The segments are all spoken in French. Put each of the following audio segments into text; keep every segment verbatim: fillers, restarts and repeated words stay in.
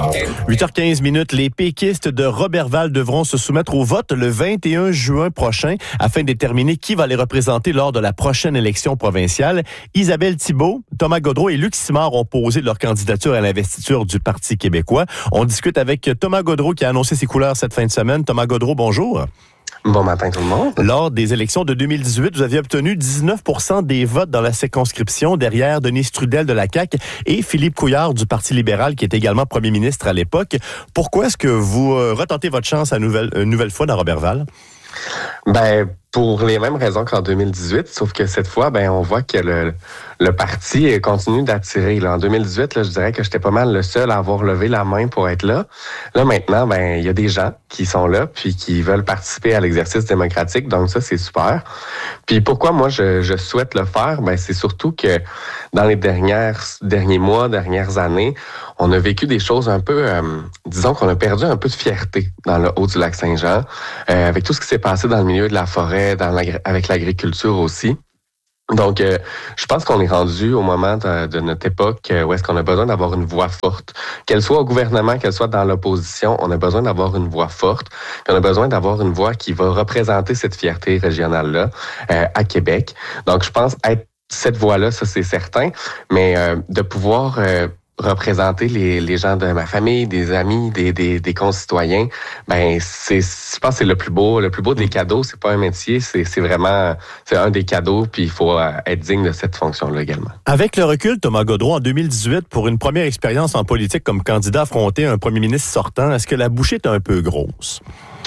huit heures quinze minutes, les péquistes de Roberval devront se soumettre au vote le vingt et un juin prochain afin de déterminer qui va les représenter lors de la prochaine élection provinciale. Isabelle Thibault, Thomas Gaudreault et Luc Simard ont posé leur candidature à l'investiture du Parti québécois. On discute avec Thomas Gaudreault qui a annoncé ses couleurs cette fin de semaine. Thomas Gaudreault, bonjour. Bon matin tout le monde. Lors des élections de deux mille dix-huit, vous aviez obtenu dix-neuf pour cent des votes dans la circonscription derrière Denise Trudel de la C A Q et Philippe Couillard du Parti libéral qui était également premier ministre à l'époque. Pourquoi est-ce que vous euh, retentez votre chance à nouvelle, une nouvelle fois dans Roberval? Ben, pour les mêmes raisons qu'en deux mille dix-huit, sauf que cette fois, ben, on voit que le, le parti continue d'attirer. Là, en deux mille dix-huit, là, je dirais que j'étais pas mal le seul à avoir levé la main pour être là. Là, maintenant, ben, il y a des gens qui sont là puis qui veulent participer à l'exercice démocratique. Donc, ça, c'est super. Puis, pourquoi moi, je, je souhaite le faire? Ben, c'est surtout que dans les dernières, derniers mois, dernières années, on a vécu des choses un peu, euh, disons qu'on a perdu un peu de fierté dans le haut du lac Saint-Jean, euh, avec tout ce qui s'est passé dans le milieu de la forêt, dans l'agri- avec l'agriculture aussi. Donc, euh, je pense qu'on est rendu au moment de, de notre époque euh, où est-ce qu'on a besoin d'avoir une voix forte. Qu'elle soit au gouvernement, qu'elle soit dans l'opposition, on a besoin d'avoir une voix forte. Puis on a besoin d'avoir une voix qui va représenter cette fierté régionale-là euh, à Québec. Donc, je pense être cette voix-là, ça c'est certain, mais euh, de pouvoir... Euh, représenter les, les gens de ma famille, des amis, des, des, des concitoyens, ben c'est, je pense que c'est le plus beau, le plus beau des cadeaux. C'est pas un métier, c'est, c'est vraiment, c'est un des cadeaux, puis il faut être digne de cette fonction-là également. Avec le recul, Thomas Gaudreault, en deux mille dix-huit, pour une première expérience en politique comme candidat affronté un premier ministre sortant, est-ce que la bouchée est un peu grosse?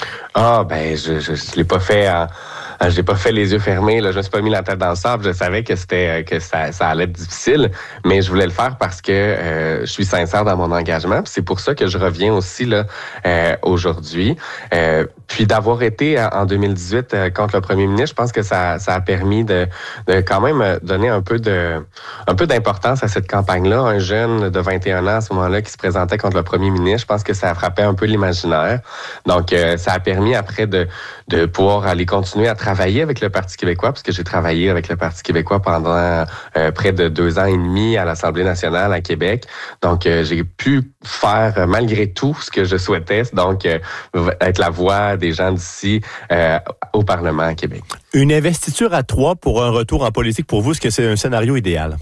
Ah, ben, je, je, je l'ai pas fait en, j'ai pas fait les yeux fermés, là, je me suis pas mis la tête dans le sable, je savais que c'était, que ça, ça allait être difficile, mais je voulais le faire parce que euh, je suis sincère dans mon engagement, puis c'est pour ça que je reviens aussi, là, euh, aujourd'hui. Euh, puis d'avoir été en deux mille dix-huit euh, contre le premier ministre, je pense que ça, ça a permis de, de quand même donner un peu de, un peu d'importance à cette campagne-là. Un jeune de vingt et un ans à ce moment-là qui se présentait contre le premier ministre, je pense que ça a frappé un peu l'imaginaire. Donc, euh, ça a permis après de, de pouvoir aller continuer à travailler avec le Parti québécois, parce que j'ai travaillé avec le Parti québécois pendant euh, près de deux ans et demi à l'Assemblée nationale à Québec. Donc, euh, j'ai pu faire, euh, malgré tout, ce que je souhaitais, donc euh, être la voix des gens d'ici euh, au Parlement à Québec. Une investiture à trois pour un retour en politique, pour vous, est-ce que c'est un scénario idéal?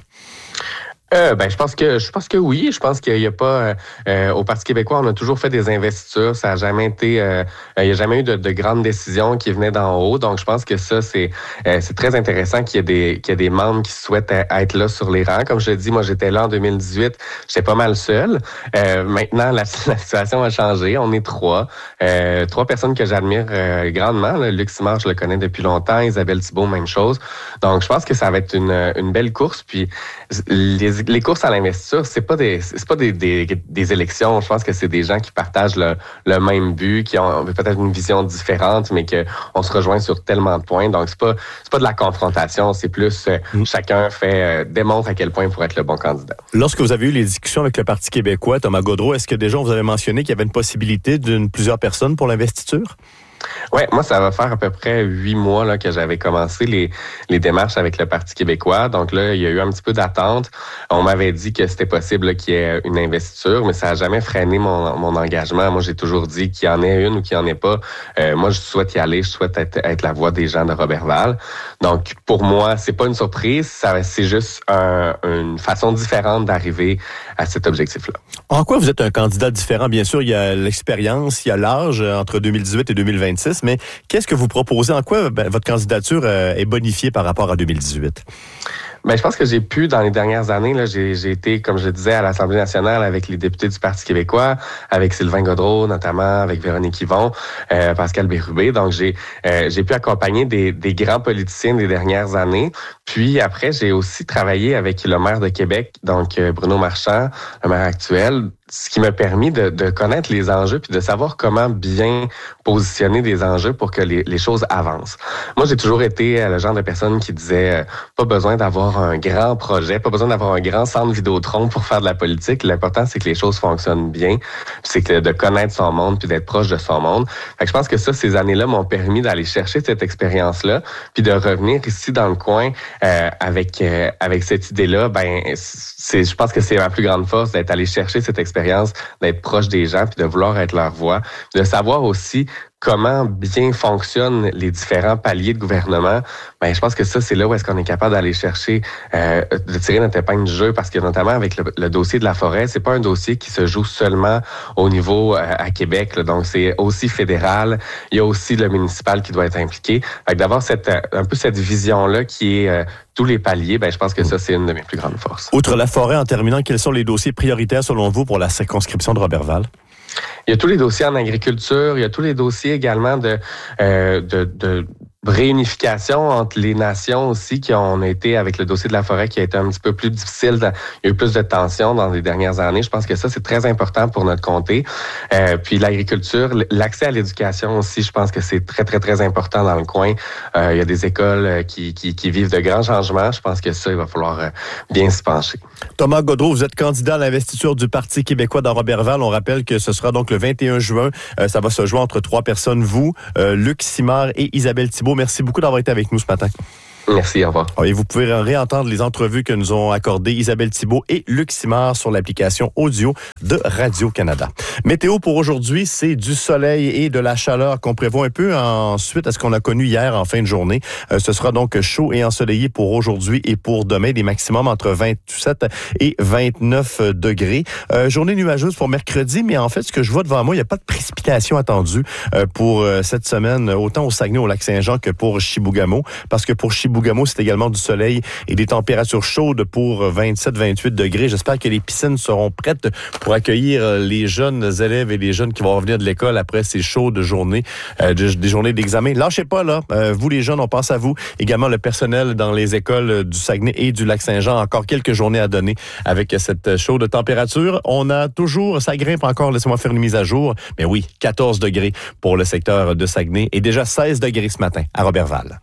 Euh, ben, je pense que je pense que oui. Je pense qu'il y a pas euh, au Parti québécois, on a toujours fait des investitures. Ça a jamais été, euh, il y a jamais eu de, de grandes décisions qui venaient d'en haut. Donc, je pense que ça c'est euh, c'est très intéressant qu'il y ait des qu'il y ait des membres qui souhaitent être là sur les rangs. Comme je l'ai dit, moi j'étais là en deux mille dix-huit. J'étais pas mal seul. Euh, maintenant, la, la situation a changé. On est trois, euh, trois personnes que j'admire euh, grandement. Là. Luc Simard, je le connais depuis longtemps. Isabelle Thibault, même chose. Donc, je pense que ça va être une une belle course. Puis les Les courses à l'investiture, c'est pas des c'est pas des, des, des élections. Je pense que c'est des gens qui partagent le, le même but, qui ont peut-être une vision différente, mais que on se rejoint sur tellement de points. Donc c'est pas c'est pas de la confrontation, c'est plus euh, mmh. chacun fait euh, démontre à quel point il pourrait être le bon candidat. Lorsque vous avez eu les discussions avec le Parti québécois, Thomas Gaudreault, est-ce que déjà vous avez mentionné qu'il y avait une possibilité d'une plusieurs personnes pour l'investiture? Ouais, moi, ça va faire à peu près huit mois là, que j'avais commencé les, les démarches avec le Parti québécois. Donc là, il y a eu un petit peu d'attente. On m'avait dit que c'était possible là, qu'il y ait une investiture, mais ça n'a jamais freiné mon, mon engagement. Moi, j'ai toujours dit qu'il y en ait une ou qu'il n'y en ait pas. Euh, moi, je souhaite y aller. Je souhaite être, être la voix des gens de Roberval. Donc, pour moi, c'est pas une surprise. Ça, c'est juste un, une façon différente d'arriver à cet objectif-là. En quoi vous êtes un candidat différent? Bien sûr, il y a l'expérience, il y a l'âge entre deux mille dix-huit et deux mille vingt-six, mais qu'est-ce que vous proposez? En quoi ben, votre candidature euh, est bonifiée par rapport à deux mille dix-huit? Ben, je pense que j'ai pu, dans les dernières années, là, j'ai, j'ai été, comme je le disais, à l'Assemblée nationale avec les députés du Parti québécois, avec Sylvain Gaudreault notamment, avec Véronique Yvon, euh, Pascal Bérubé. Donc, j'ai euh, j'ai pu accompagner des, des grands politiciens des dernières années. Puis après, j'ai aussi travaillé avec le maire de Québec, donc Bruno Marchand, le maire actuel, ce qui m'a permis de, de connaître les enjeux puis de savoir comment bien positionner des enjeux pour que les, les choses avancent. Moi, j'ai toujours été le genre de personne qui disait euh, pas besoin d'avoir un grand projet, pas besoin d'avoir un grand centre Vidéotron pour faire de la politique. L'important, c'est que les choses fonctionnent bien, c'est que de connaître son monde puis d'être proche de son monde. Fait que je pense que ça, ces années-là m'ont permis d'aller chercher cette expérience-là puis de revenir ici dans le coin euh, avec euh, avec cette idée-là, ben c'est, je pense que c'est ma plus grande force d'être allé chercher cette expérience, d'être proche des gens, puis de vouloir être leur voix, de savoir aussi comment bien fonctionnent les différents paliers de gouvernement. Ben, je pense que ça, c'est là où est-ce qu'on est capable d'aller chercher, euh, de tirer notre épingle du jeu, parce que notamment avec le, le dossier de la forêt, c'est pas un dossier qui se joue seulement au niveau euh, à Québec, là, donc c'est aussi fédéral. Il y a aussi le municipal qui doit être impliqué. Fait que d'avoir cette un peu cette vision-là qui est euh, tous les paliers, ben je pense que ça, c'est une de mes plus grandes forces. Outre la forêt, en terminant, quels sont les dossiers prioritaires selon vous pour la circonscription de Roberval? Il y a tous les dossiers en agriculture, il y a tous les dossiers également de, euh, de, de réunification entre les nations aussi qui ont été avec le dossier de la forêt qui a été un petit peu plus difficile. Il y a eu plus de tensions dans les dernières années. Je pense que ça, c'est très important pour notre comté. Euh, puis l'agriculture, l'accès à l'éducation aussi, je pense que c'est très, très, très important dans le coin. Euh, il y a des écoles qui, qui, qui vivent de grands changements. Je pense que ça, il va falloir bien s'y pencher. Thomas Gaudreault, vous êtes candidat à l'investiture du Parti québécois dans Roberval. On rappelle que ce sera donc le vingt et un juin. Euh, ça va se jouer entre trois personnes, vous, euh, Luc Simard et Isabelle Thibault. Merci beaucoup d'avoir été avec nous ce matin. Merci, au revoir. Et vous pouvez réentendre les entrevues que nous ont accordées Isabelle Thibault et Luc Simard sur l'application audio de Radio-Canada. Météo pour aujourd'hui, c'est du soleil et de la chaleur qu'on prévoit un peu ensuite à ce qu'on a connu hier en fin de journée. Euh, ce sera donc chaud et ensoleillé pour aujourd'hui et pour demain, des maximums entre vingt-sept et vingt-neuf degrés. Euh, journée nuageuse pour mercredi, mais en fait, ce que je vois devant moi, il n'y a pas de précipitation attendue euh, pour euh, cette semaine, autant au Saguenay, au Lac-Saint-Jean que pour Chibougamau, parce que pour Chibougamau, Chibougamau, c'est également du soleil et des températures chaudes pour vingt-sept à vingt-huit degrés. J'espère que les piscines seront prêtes pour accueillir les jeunes élèves et les jeunes qui vont revenir de l'école après ces chaudes journées, euh, des journées d'examen. Lâchez pas, là. Euh, vous, les jeunes, on pense à vous. Également, le personnel dans les écoles du Saguenay et du Lac-Saint-Jean. Encore quelques journées à donner avec cette chaude température. On a toujours, ça grimpe encore, laissez-moi faire une mise à jour. Mais oui, quatorze degrés pour le secteur de Saguenay et déjà seize degrés ce matin à Roberval.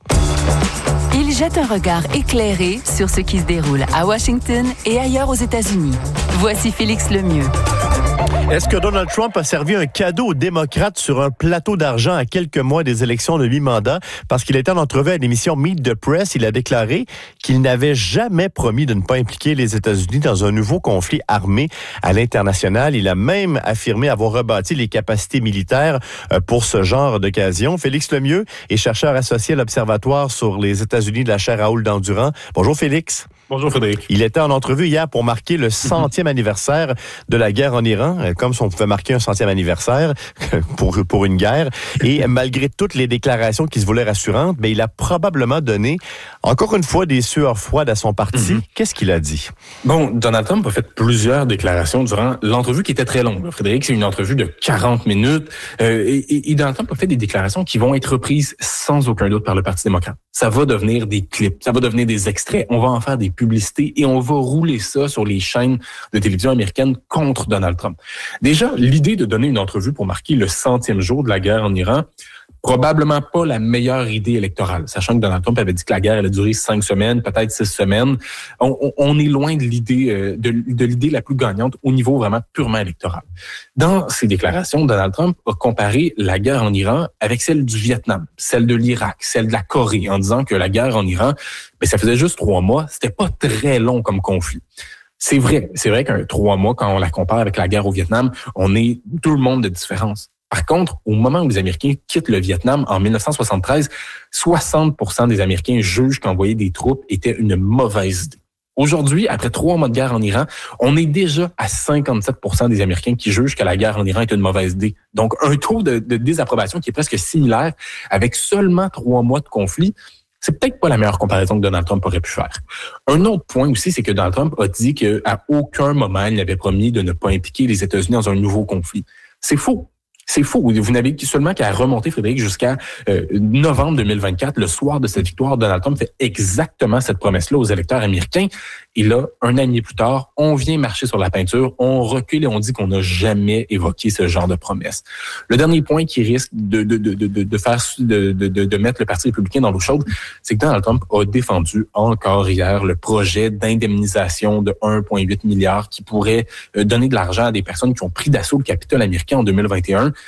Il jette un regard éclairé sur ce qui se déroule à Washington et ailleurs aux États-Unis. Voici Félix Lemieux. Est-ce que Donald Trump a servi un cadeau aux démocrates sur un plateau d'argent à quelques mois des élections de mi-mandat? Parce qu'il était en entrevue à l'émission Meet the Press, il a déclaré qu'il n'avait jamais promis de ne pas impliquer les États-Unis dans un nouveau conflit armé à l'international. Il a même affirmé avoir rebâti les capacités militaires pour ce genre d'occasion. Félix Lemieux est chercheur associé à l'Observatoire sur les États-Unis de la chaire Raoul Dandurand. Bonjour Félix. Bonjour Frédéric. Il était en entrevue hier pour marquer le centième anniversaire de la guerre en Iran, comme si on pouvait marquer un centième anniversaire pour, pour une guerre. Et malgré toutes les déclarations qui se voulaient rassurantes, ben, il a probablement donné, encore une fois, des sueurs froides à son parti. Mm-hmm. Qu'est-ce qu'il a dit? Bon, Donald Trump a fait plusieurs déclarations durant l'entrevue qui était très longue. Frédéric, c'est une entrevue de quarante minutes. Euh, et, et Donald Trump a fait des déclarations qui vont être reprises sans aucun doute par le Parti démocrate. Ça va devenir des clips, ça va devenir des extraits. On va en faire des publicité et on va rouler ça sur les chaînes de télévision américaines contre Donald Trump. Déjà, l'idée de donner une entrevue pour marquer le centième jour de la guerre en Iran, probablement pas la meilleure idée électorale, sachant que Donald Trump avait dit que la guerre allait durer cinq semaines, peut-être six semaines. On, on, on est loin de l'idée de, de l'idée la plus gagnante au niveau vraiment purement électoral. Dans ses déclarations, Donald Trump a comparé la guerre en Iran avec celle du Vietnam, celle de l'Irak, celle de la Corée, en disant que la guerre en Iran, ben, ça faisait juste trois mois, c'était pas très long comme conflit. C'est vrai, c'est vrai qu'un trois mois, quand on la compare avec la guerre au Vietnam, on est tout le monde de différence. Par contre, au moment où les Américains quittent le Vietnam en dix-neuf cent soixante-treize, soixante pour cent des Américains jugent qu'envoyer des troupes était une mauvaise idée. Aujourd'hui, après trois mois de guerre en Iran, on est déjà à cinquante-sept pour cent des Américains qui jugent que la guerre en Iran est une mauvaise idée. Donc, un taux de, de désapprobation qui est presque similaire avec seulement trois mois de conflit. C'est peut-être pas la meilleure comparaison que Donald Trump aurait pu faire. Un autre point aussi, c'est que Donald Trump a dit qu'à aucun moment, il n'avait promis de ne pas impliquer les États-Unis dans un nouveau conflit. C'est faux. C'est faux. Vous n'avez seulement qu'à remonter, Frédéric, jusqu'à euh, novembre deux mille vingt-quatre. Le soir de cette victoire, Donald Trump fait exactement cette promesse-là aux électeurs américains. Et là, un an et demi plus tard, on vient marcher sur la peinture, on recule et on dit qu'on n'a jamais évoqué ce genre de promesse. Le dernier point qui risque de, de, de, de, de faire de, de, de mettre le Parti républicain dans l'eau chaude, c'est que Donald Trump a défendu encore hier le projet d'indemnisation de un virgule huit milliard qui pourrait donner de l'argent à des personnes qui ont pris d'assaut le Capitole américain en deux mille vingt et un.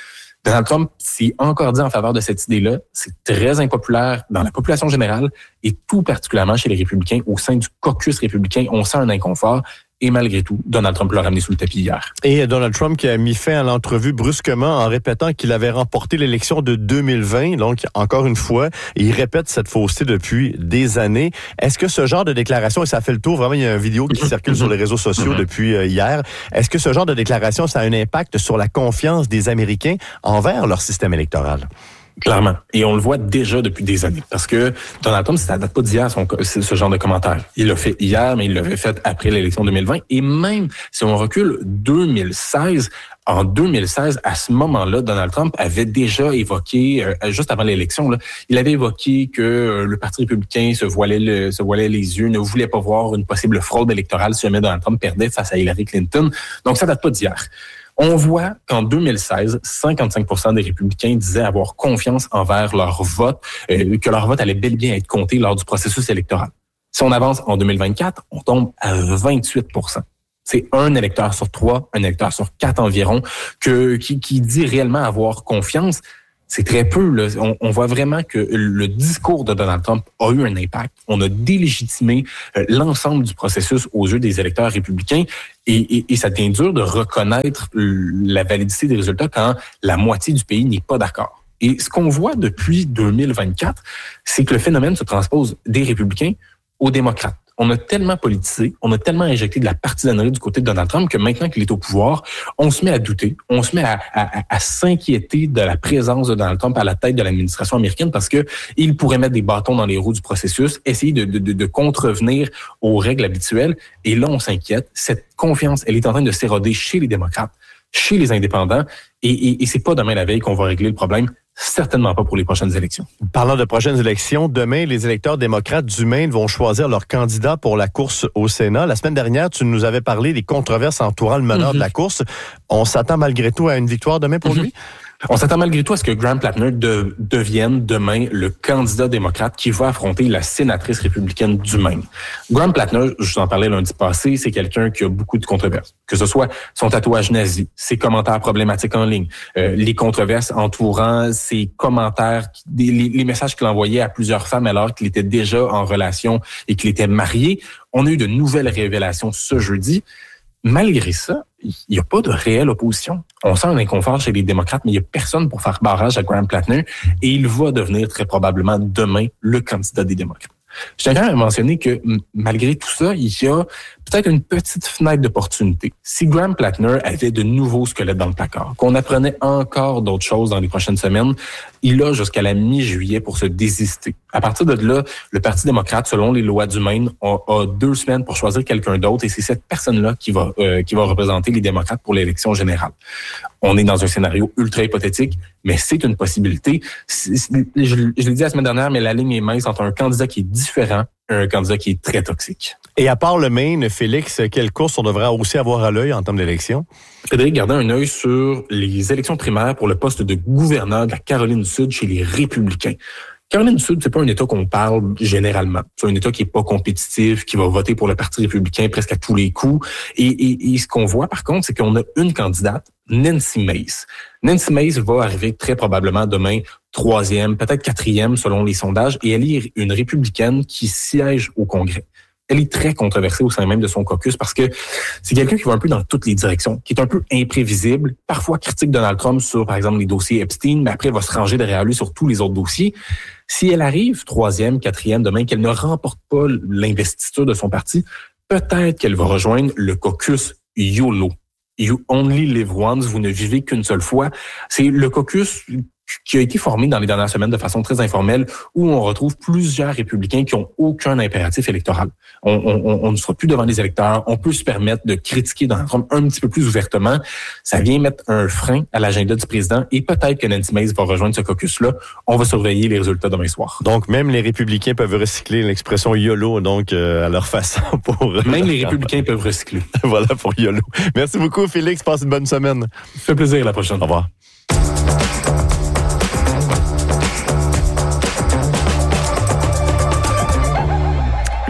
Donald Trump s'est encore dit en faveur de cette idée-là. C'est très impopulaire dans la population générale et tout particulièrement chez les républicains. Au sein du caucus républicain, on sent un inconfort. Et malgré tout, Donald Trump l'a ramené sous le tapis hier. Et Donald Trump qui a mis fin à l'entrevue brusquement en répétant qu'il avait remporté l'élection de deux mille vingt. Donc, encore une fois, il répète cette fausseté depuis des années. Est-ce que ce genre de déclaration, et ça fait le tour, vraiment, il y a une vidéo qui circule sur les réseaux sociaux depuis hier, est-ce que ce genre de déclaration, ça a un impact sur la confiance des Américains envers leur système électoral? Clairement. Et on le voit déjà depuis des années. Parce que Donald Trump, ça date pas d'hier, son, ce genre de commentaire. Il l'a fait hier, mais il l'avait fait après l'élection deux mille vingt. Et même si on recule deux mille seize, en deux mille seize, à ce moment-là, Donald Trump avait déjà évoqué, euh, juste avant l'élection, là, il avait évoqué que euh, le Parti républicain se voilait, le, se voilait les yeux, ne voulait pas voir une possible fraude électorale si jamais Donald Trump perdait face à Hillary Clinton. Donc, ça date pas d'hier. On voit qu'en deux mille seize, cinquante-cinq pour cent des républicains disaient avoir confiance envers leur vote, euh, que leur vote allait bel et bien être compté lors du processus électoral. Si on avance en deux mille vingt-quatre, on tombe à vingt-huit pour cent. C'est un électeur sur trois, un électeur sur quatre environ, que, qui, qui dit réellement avoir confiance. C'est très peu. Là. On, on voit vraiment que le discours de Donald Trump a eu un impact. On a délégitimé euh, l'ensemble du processus aux yeux des électeurs républicains et, et, et ça devient dur de reconnaître la validité des résultats quand la moitié du pays n'est pas d'accord. Et ce qu'on voit depuis deux mille vingt-quatre, c'est que le phénomène se transpose des républicains aux démocrates. On a tellement politisé, on a tellement injecté de la partisanerie du côté de Donald Trump que maintenant qu'il est au pouvoir, on se met à douter, on se met à, à, à s'inquiéter de la présence de Donald Trump à la tête de l'administration américaine parce que il pourrait mettre des bâtons dans les roues du processus, essayer de, de, de contrevenir aux règles habituelles. Et là, on s'inquiète. Cette confiance, elle est en train de s'éroder chez les démocrates, chez les indépendants, et, et, et c'est pas demain la veille qu'on va régler le problème. Certainement pas pour les prochaines élections. Parlant de prochaines élections, demain, les électeurs démocrates du Maine vont choisir leur candidat pour la course au Sénat. La semaine dernière, tu nous avais parlé des controverses entourant le meneur mm-hmm. de la course. On s'attend malgré tout à une victoire demain pour mm-hmm. lui? On s'attend malgré tout à ce que Graham Plattner de, devienne demain le candidat démocrate qui va affronter la sénatrice républicaine du Maine. Graham Plattner, je vous en parlais lundi passé, c'est quelqu'un qui a beaucoup de controverses. Que ce soit son tatouage nazi, ses commentaires problématiques en ligne, euh, les controverses entourant ses commentaires, les, les messages qu'il envoyait à plusieurs femmes alors qu'il était déjà en relation et qu'il était marié. On a eu de nouvelles révélations ce jeudi. Malgré ça, il n'y a pas de réelle opposition. On sent un inconfort chez les démocrates, mais il n'y a personne pour faire barrage à Graham Plattner et il va devenir très probablement demain le candidat des démocrates. Je tiens quand même à mentionner que malgré tout ça, il y a peut-être une petite fenêtre d'opportunité. Si Graham Plattner avait de nouveaux squelettes dans le placard, qu'on apprenait encore d'autres choses dans les prochaines semaines, il a jusqu'à la mi-juillet pour se désister. À partir de là, le Parti démocrate, selon les lois du Maine, a, a deux semaines pour choisir quelqu'un d'autre et c'est cette personne-là qui va euh, qui va représenter les démocrates pour l'élection générale. On est dans un scénario ultra hypothétique, mais c'est une possibilité. C'est, c'est, je, je l'ai dit la semaine dernière, mais la ligne est mince entre un candidat qui est différent et un candidat qui est très toxique. Et à part le Maine, Félix, quelle course on devrait aussi avoir à l'œil en termes d'élection? Frédéric, gardez un œil sur les élections primaires pour le poste de gouverneur de la Caroline du Sud chez les Républicains. Caroline du Sud, c'est pas un État qu'on parle généralement. C'est un État qui est pas compétitif, qui va voter pour le Parti républicain presque à tous les coups. Et, et, et ce qu'on voit, par contre, c'est qu'on a une candidate, Nancy Mace. Nancy Mace va arriver très probablement demain troisième, peut-être quatrième selon les sondages, et elle est une républicaine qui siège au Congrès. Elle est très controversée au sein même de son caucus parce que c'est quelqu'un qui va un peu dans toutes les directions, qui est un peu imprévisible, parfois critique Donald Trump sur, par exemple, les dossiers Epstein, mais après va se ranger derrière lui sur tous les autres dossiers. Si elle arrive troisième, quatrième demain, qu'elle ne remporte pas l'investiture de son parti, peut-être qu'elle va rejoindre le caucus YOLO. You only live once, vous ne vivez qu'une seule fois. C'est le caucus qui a été formé dans les dernières semaines de façon très informelle, où on retrouve plusieurs républicains qui ont aucun impératif électoral. On, on, on ne sera plus devant les électeurs, on peut se permettre de critiquer Donald Trump un petit peu plus ouvertement. Ça vient mettre un frein à l'agenda du président et peut-être que Nancy Mace va rejoindre ce caucus-là. On va surveiller les résultats demain soir. Donc, même les républicains peuvent recycler l'expression YOLO, donc euh, à leur façon pour... Même les républicains peuvent recycler. Voilà pour YOLO. Merci beaucoup, Félix. Passe une bonne semaine. Ça fait plaisir. À la prochaine. Au revoir.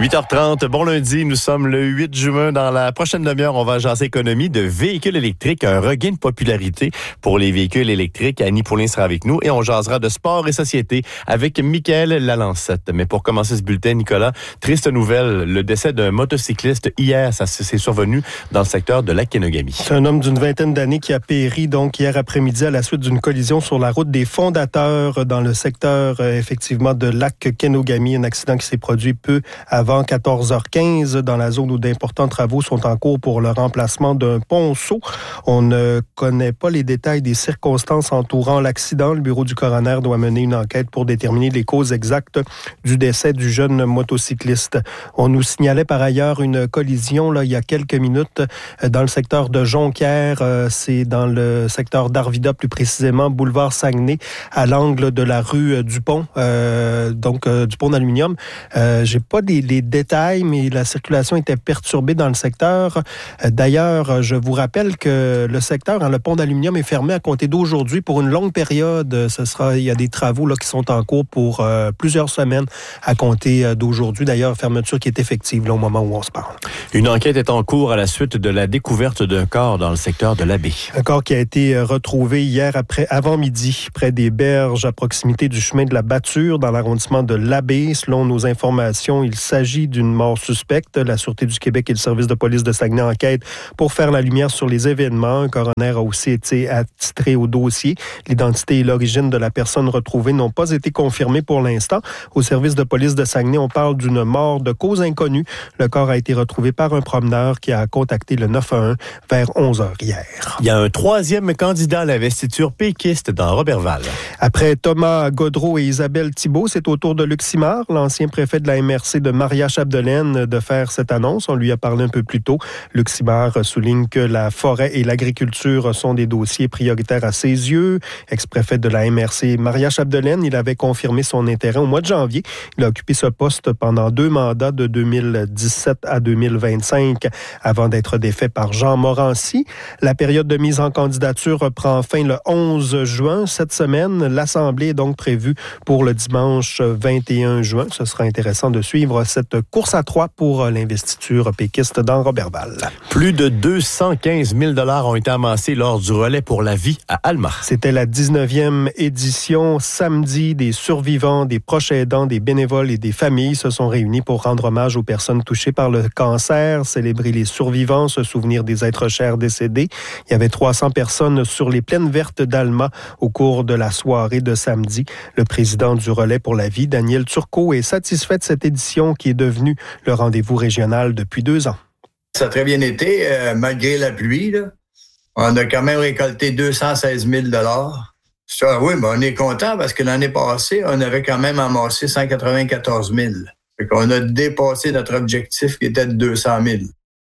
huit heures trente, bon lundi, nous sommes le huit juin. Dans la prochaine demi-heure, on va jaser économie de véhicules électriques, un regain de popularité pour les véhicules électriques. Annie Poulin sera avec nous et on jasera de sport et société avec Michael Lalancette. Mais pour commencer ce bulletin, Nicolas, triste nouvelle, le décès d'un motocycliste hier, ça s'est survenu dans le secteur de la Kenogami. C'est un homme d'une vingtaine d'années qui a péri donc hier après-midi à la suite d'une collision sur la route des Fondateurs dans le secteur euh, effectivement de lac Kenogami, un accident qui s'est produit peu avant avant quatorze heures quinze dans la zone où d'importants travaux sont en cours pour le remplacement d'un ponceau. On ne connaît pas les détails des circonstances entourant l'accident. Le bureau du coroner doit mener une enquête pour déterminer les causes exactes du décès du jeune motocycliste. On nous signalait par ailleurs une collision là, il y a quelques minutes dans le secteur de Jonquière. C'est dans le secteur d'Arvida, plus précisément, boulevard Saguenay, à l'angle de la rue Dupont, euh, donc euh, Dupont d'Aluminium. Euh, j'ai pas des les détails, mais la circulation était perturbée dans le secteur. D'ailleurs, je vous rappelle que le secteur, hein, le pont d'aluminium est fermé à compter d'aujourd'hui pour une longue période. Ce sera, il y a des travaux là, qui sont en cours pour euh, plusieurs semaines à compter d'aujourd'hui. D'ailleurs, fermeture qui est effective là, au moment où on se parle. Une enquête est en cours à la suite de la découverte d'un corps dans le secteur de l'Abbé. Un corps qui a été retrouvé hier après avant-midi près des berges à proximité du chemin de la Batture dans l'arrondissement de l'Abbé. Selon nos informations, il s'agit d'une mort suspecte. La Sûreté du Québec et le service de police de Saguenay enquêtent pour faire la lumière sur les événements. Un coroner a aussi été attitré au dossier. L'identité et l'origine de la personne retrouvée n'ont pas été confirmées pour l'instant. Au service de police de Saguenay, on parle d'une mort de cause inconnue. Le corps a été retrouvé par un promeneur qui a contacté le neuf un un vers onze heures hier. Il y a un troisième candidat à l'investiture péquiste dans Roberval. Après Thomas Gaudreault et Isabelle Thibault, c'est au tour de Luc Simard, l'ancien préfet de la M R C de Maria Chapdelaine, de faire cette annonce. On lui a parlé un peu plus tôt. Luc Simard souligne que la forêt et l'agriculture sont des dossiers prioritaires à ses yeux. Ex-préfet de la M R C Maria Chapdelaine, il avait confirmé son intérêt au mois de janvier. Il a occupé ce poste pendant deux mandats de deux mille dix-sept à deux mille vingt-cinq avant d'être défait par Jean Morancy. La période de mise en candidature reprend fin le onze juin. Cette semaine, l'Assemblée est donc prévue pour le dimanche vingt et un juin. Ce sera intéressant de suivre cette course à trois pour l'investiture péquiste dans Roberval. Plus de deux cent quinze mille dollars ont été amassés lors du relais pour la vie à Alma. C'était la dix-neuvième édition. Samedi, des survivants, des proches aidants, des bénévoles et des familles se sont réunis pour rendre hommage aux personnes touchées par le cancer, célébrer les survivants, se souvenir des êtres chers décédés. Il y avait trois cents personnes sur les plaines vertes d'Alma au cours de la soirée de samedi. Le président du relais pour la vie, Daniel Turcot, est satisfait de cette édition qui est devenue le rendez-vous régional depuis deux ans. Ça a très bien été, euh, malgré la pluie. Là. On a quand même récolté deux cent seize mille dollars. Ça, oui, mais on est content parce que l'année passée, on avait quand même amassé cent quatre-vingt-quatorze mille. Fait qu'on a dépassé notre objectif qui était de deux cent mille.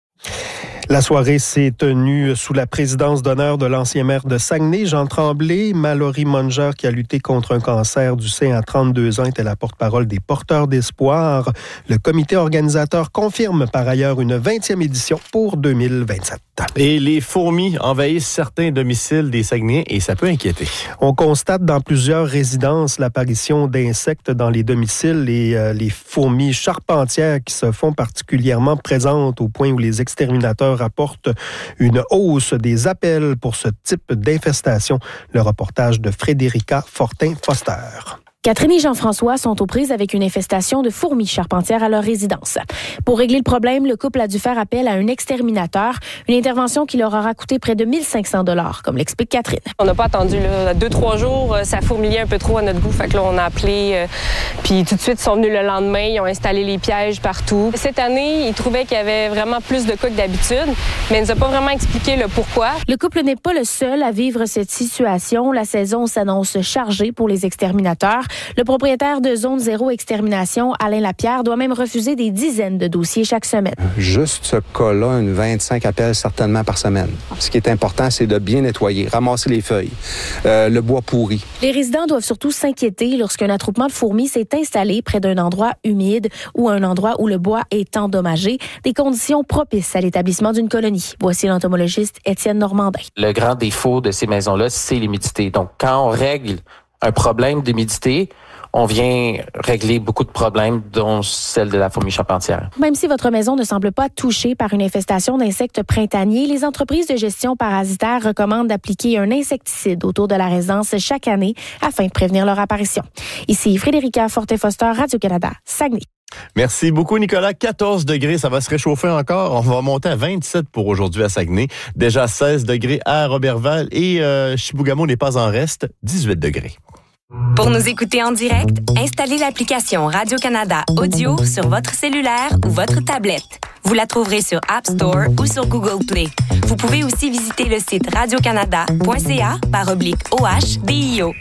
La soirée s'est tenue sous la présidence d'honneur de l'ancien maire de Saguenay, Jean Tremblay. Mallory Munger, qui a lutté contre un cancer du sein à trente-deux ans, était la porte-parole des porteurs d'espoir. Le comité organisateur confirme par ailleurs une vingtième édition pour deux mille vingt-sept. Et les fourmis envahissent certains domiciles des Saguenayens et ça peut inquiéter. On constate dans plusieurs résidences l'apparition d'insectes dans les domiciles et euh, les fourmis charpentières qui se font particulièrement présentes au point où les exterminateurs rapportent une hausse des appels pour ce type d'infestation. Le reportage de Frédérica Fortin-Foster. Catherine et Jean-François sont aux prises avec une infestation de fourmis charpentières à leur résidence. Pour régler le problème, le couple a dû faire appel à un exterminateur, une intervention qui leur aura coûté près de mille cinq cents dollars, comme l'explique Catherine. On n'a pas attendu là, deux, trois jours, ça fourmillait un peu trop à notre goût, fait que là on a appelé, euh, puis tout de suite ils sont venus le lendemain, ils ont installé les pièges partout. Cette année, ils trouvaient qu'il y avait vraiment plus de cas que d'habitude, mais ils nous ont pas vraiment expliqué le pourquoi. Le couple n'est pas le seul à vivre cette situation. La saison s'annonce chargée pour les exterminateurs. Le propriétaire de Zone Zéro Extermination, Alain Lapierre, doit même refuser des dizaines de dossiers chaque semaine. Juste ce cas-là, une vingt-cinq appels certainement par semaine. Ce qui est important, c'est de bien nettoyer, ramasser les feuilles, euh, le bois pourri. Les résidents doivent surtout s'inquiéter lorsqu'un attroupement de fourmis s'est installé près d'un endroit humide ou un endroit où le bois est endommagé, des conditions propices à l'établissement d'une colonie. Voici l'entomologiste Étienne Normandin. Le grand défaut de ces maisons-là, c'est l'humidité. Donc, quand on règle un problème d'humidité, on vient régler beaucoup de problèmes, dont celle de la fourmi charpentière. Même si votre maison ne semble pas touchée par une infestation d'insectes printaniers, les entreprises de gestion parasitaire recommandent d'appliquer un insecticide autour de la résidence chaque année afin de prévenir leur apparition. Ici Frédérica Forte-Foster, Radio-Canada, Saguenay. Merci beaucoup, Nicolas. quatorze degrés, ça va se réchauffer encore. On va monter à vingt-sept pour aujourd'hui à Saguenay. Déjà seize degrés à Roberval et euh, Chibougamau n'est pas en reste, dix-huit degrés. Pour nous écouter en direct, installez l'application Radio-Canada Audio sur votre cellulaire ou votre tablette. Vous la trouverez sur App Store ou sur Google Play. Vous pouvez aussi visiter le site radiocanada point c a par oblique O H D I O.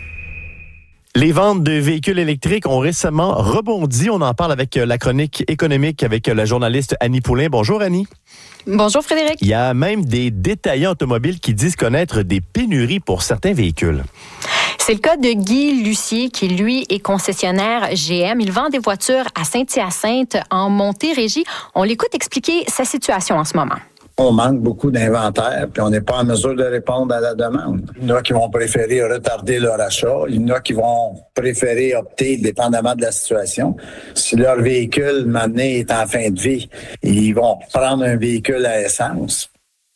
Les ventes de véhicules électriques ont récemment rebondi. On en parle avec la chronique économique avec la journaliste Annie Poulain. Bonjour Annie. Bonjour Frédéric. Il y a même des détaillants automobiles qui disent connaître des pénuries pour certains véhicules. C'est le cas de Guy Lucier, qui, lui, est concessionnaire G M. Il vend des voitures à Saint-Hyacinthe, en Montérégie. On l'écoute expliquer sa situation en ce moment. On manque beaucoup d'inventaire, puis on n'est pas en mesure de répondre à la demande. Il y en a qui vont préférer retarder leur achat. Il y en a qui vont préférer opter, dépendamment de la situation. Si leur véhicule, maintenant, est en fin de vie, ils vont prendre un véhicule à essence.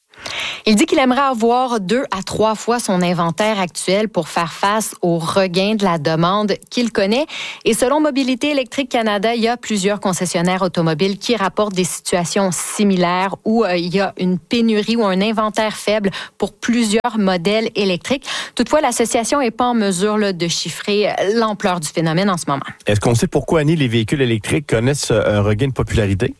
Il dit qu'il aimerait avoir deux à trois fois son inventaire actuel pour faire face au regain de la demande qu'il connaît. Et selon Mobilité électrique Canada, il y a plusieurs concessionnaires automobiles qui rapportent des situations similaires où euh, il y a une pénurie ou un inventaire faible pour plusieurs modèles électriques. Toutefois, l'association n'est pas en mesure là, de chiffrer l'ampleur du phénomène en ce moment. Est-ce qu'on sait pourquoi, Annie, les véhicules électriques connaissent un regain de popularité?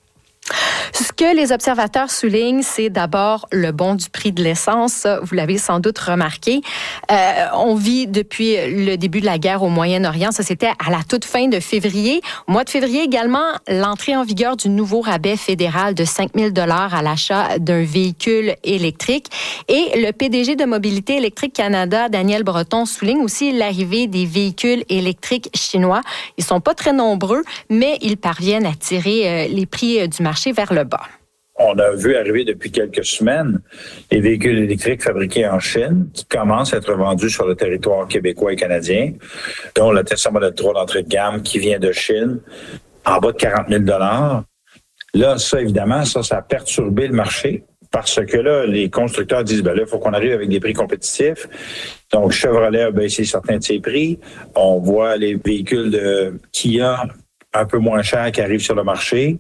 Ce que les observateurs soulignent, c'est d'abord le bond du prix de l'essence. Vous l'avez sans doute remarqué. Euh, on vit depuis le début de la guerre au Moyen-Orient. Ça, c'était à la toute fin de février. Au mois de février également, l'entrée en vigueur du nouveau rabais fédéral de cinq mille dollars à l'achat d'un véhicule électrique. Et le P D G de Mobilité électrique Canada, Daniel Breton, souligne aussi l'arrivée des véhicules électriques chinois. Ils sont pas très nombreux, mais ils parviennent à tirer les prix du marché vers le bas. On a vu arriver depuis quelques semaines les véhicules électriques fabriqués en Chine qui commencent à être vendus sur le territoire québécois et canadien, dont le Tesla Model trois d'entrée de gamme qui vient de Chine, en bas de quarante mille dollars. Là, ça, évidemment, ça, ça a perturbé le marché parce que là, les constructeurs disent, ben là, il faut qu'on arrive avec des prix compétitifs. Donc, Chevrolet a baissé certains de ses prix. On voit les véhicules de Kia un peu moins chers qui arrivent sur le marché.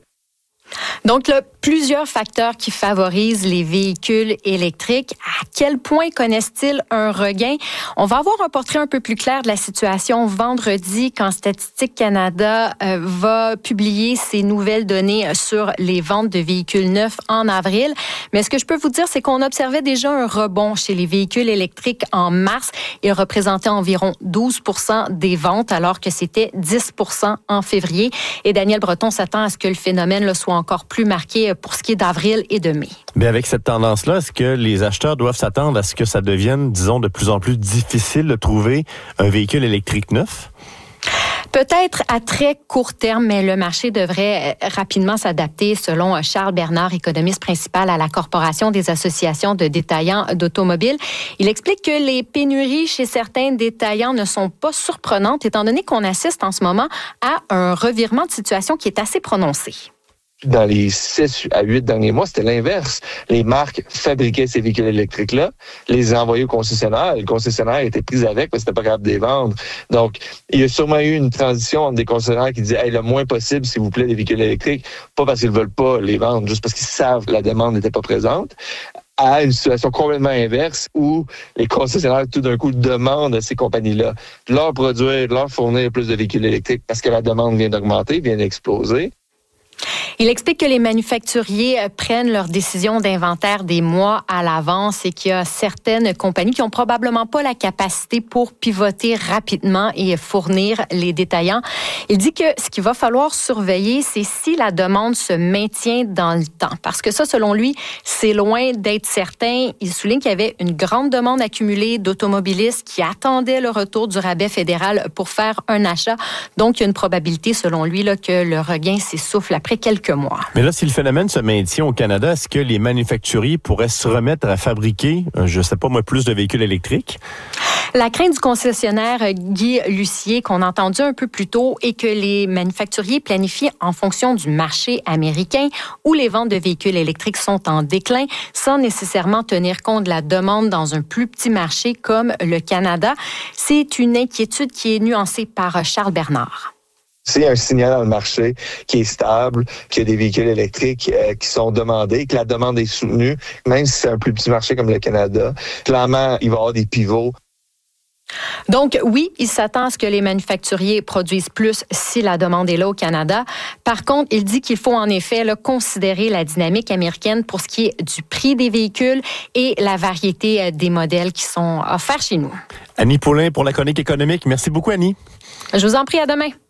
Donc, là, plusieurs facteurs qui favorisent les véhicules électriques. À quel point connaissent-ils un regain? On va avoir un portrait un peu plus clair de la situation vendredi quand Statistique Canada euh, va publier ses nouvelles données sur les ventes de véhicules neufs en avril. Mais ce que je peux vous dire, c'est qu'on observait déjà un rebond chez les véhicules électriques en mars. Il représentait environ douze pour cent des ventes alors que c'était dix pour cent en février. Et Daniel Breton s'attend à ce que le phénomène là, soit encore plus marqué pour ce qui est d'avril et de mai. Mais avec cette tendance-là, est-ce que les acheteurs doivent s'attendre à ce que ça devienne, disons, de plus en plus difficile de trouver un véhicule électrique neuf? Peut-être à très court terme, mais le marché devrait rapidement s'adapter, selon Charles Bernard, économiste principal à la Corporation des associations de détaillants d'automobiles. Il explique que les pénuries chez certains détaillants ne sont pas surprenantes, étant donné qu'on assiste en ce moment à un revirement de situation qui est assez prononcé. Dans les six à huit derniers mois, c'était l'inverse. Les marques fabriquaient ces véhicules électriques-là, les envoyaient au concessionnaire, et le concessionnaire était pris avec parce que c'était pas capable de les vendre. Donc, il y a sûrement eu une transition entre des concessionnaires qui disaient hey, le moins possible, s'il vous plaît, des véhicules électriques, pas parce qu'ils veulent pas les vendre, juste parce qu'ils savent que la demande n'était pas présente, à une situation complètement inverse où les concessionnaires, tout d'un coup, demandent à ces compagnies-là de leur produire, de leur fournir plus de véhicules électriques parce que la demande vient d'augmenter, vient d'exploser. Il explique que les manufacturiers prennent leurs décisions d'inventaire des mois à l'avance et qu'il y a certaines compagnies qui ont probablement pas la capacité pour pivoter rapidement et fournir les détaillants. Il dit que ce qu'il va falloir surveiller, c'est si la demande se maintient dans le temps. Parce que ça, selon lui, c'est loin d'être certain. Il souligne qu'il y avait une grande demande accumulée d'automobilistes qui attendaient le retour du rabais fédéral pour faire un achat. Donc, il y a une probabilité, selon lui, là, que le regain s'essouffle après quelques mois. Mais là, si le phénomène se maintient au Canada, est-ce que les manufacturiers pourraient se remettre à fabriquer, je ne sais pas moi, plus de véhicules électriques? La crainte du concessionnaire Guy Lucier, qu'on a entendu un peu plus tôt, est que les manufacturiers planifient en fonction du marché américain où les ventes de véhicules électriques sont en déclin, sans nécessairement tenir compte de la demande dans un plus petit marché comme le Canada. C'est une inquiétude qui est nuancée par Charles Bernard. C'est un signal dans le marché qui est stable, qu'il y a des véhicules électriques euh, qui sont demandés, que la demande est soutenue, même si c'est un plus petit marché comme le Canada. Clairement, il va y avoir des pivots. Donc, oui, il s'attend à ce que les manufacturiers produisent plus si la demande est là au Canada. Par contre, il dit qu'il faut en effet là, considérer la dynamique américaine pour ce qui est du prix des véhicules et la variété des modèles qui sont offerts chez nous. Annie Paulin pour la chronique économique. Merci beaucoup, Annie. Je vous en prie, à demain.